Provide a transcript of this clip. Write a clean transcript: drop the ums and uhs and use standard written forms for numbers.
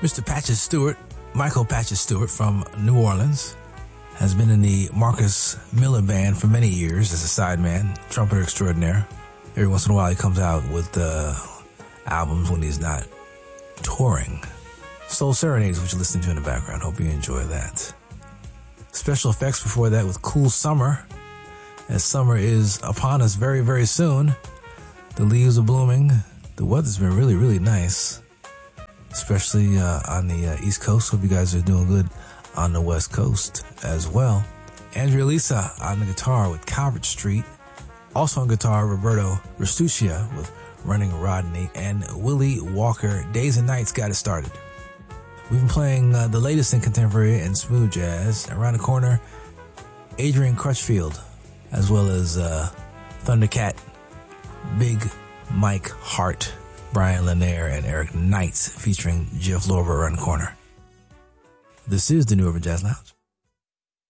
Mr. Patches Stewart, Michael Patches Stewart from New Orleans, has been in the Marcus Miller Band for many years as a sideman, trumpeter extraordinaire. Every once in a while he comes out with albums when he's not touring. Soul Serenades, which you're listening to in the background. Hope you enjoy that. Special effects before that with Cool Summer, as summer is upon us very, very soon. The leaves are blooming. The weather's been really, really nice, especially on the East Coast. Hope you guys are doing good on the West Coast as well. Andrea Lisa on the guitar with Calvert Street. Also on guitar, Roberto Restuccia with Running Rodney, and Willie Walker, Days and Nights Got It Started. We've been playing the latest in contemporary and smooth jazz. Around the corner, Adrian Crutchfield, as well as Thundercat, Big Mike Hart, Brian Lanier, and Eric Knights featuring Jeff Lorber around the corner. This is the New Urban Jazz Lounge.